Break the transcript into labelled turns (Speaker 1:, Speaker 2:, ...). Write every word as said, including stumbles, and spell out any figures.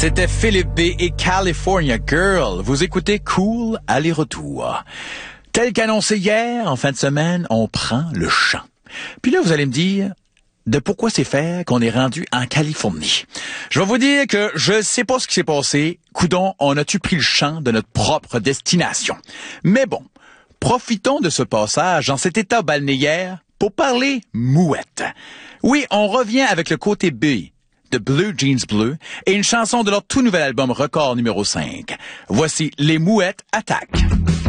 Speaker 1: C'était Philippe B et California Girl. Vous écoutez Cool aller-retour. Tel qu'annoncé hier, en fin de semaine, on prend le champ. Puis là, vous allez me dire de pourquoi c'est fait qu'on est rendu en Californie. Je vais vous dire que je sais pas ce qui s'est passé. Coudon, on a-tu pris le champ de notre propre destination? Mais bon, profitons de ce passage dans cet état balnéaire pour parler mouette. Oui, on revient avec le côté B de Blue Jeans Bleu et une chanson de leur tout nouvel album Record numéro cinq. Voici Les Mouettes attaquent.